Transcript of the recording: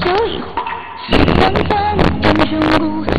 酒一壶，细香淡淡中骨。